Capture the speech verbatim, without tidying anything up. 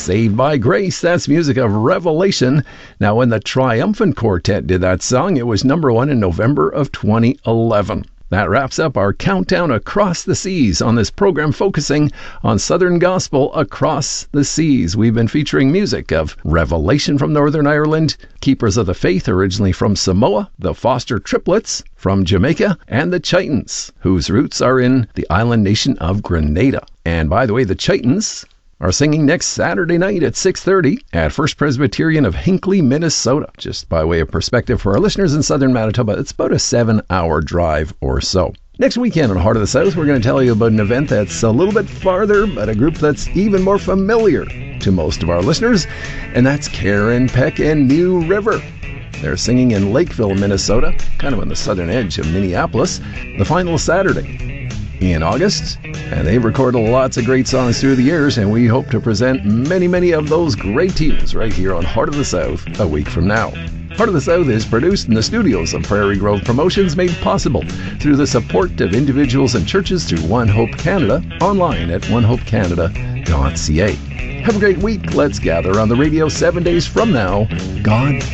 Saved by Grace. That's music of Revelation. Now, when the Triumphant Quartet did that song, it was number one in November of twenty eleven. That wraps up our countdown across the seas on this program focusing on Southern Gospel across the seas. We've been featuring music of Revelation from Northern Ireland, Keepers of the Faith originally from Samoa, the Foster Triplets from Jamaica, and the Chitons, whose roots are in the island nation of Grenada. And by the way, the Chitons are singing next Saturday night at six thirty at First Presbyterian of Hinckley, Minnesota. Just by way of perspective for our listeners in southern Manitoba, it's about a seven-hour drive or so. Next weekend on Heart of the South, we're going to tell you about an event that's a little bit farther, but a group that's even more familiar to most of our listeners, and that's Karen Peck and New River. They're singing in Lakeville, Minnesota, kind of on the southern edge of Minneapolis, the final Saturday in August, and they've recorded lots of great songs through the years, and we hope to present many, many of those great tunes right here on Heart of the South a week from now. Heart of the South is produced in the studios of Prairie Grove Promotions, made possible through the support of individuals and churches through One Hope Canada, online at one hope canada dot c a. Have a great week. Let's gather on the radio seven days from now. God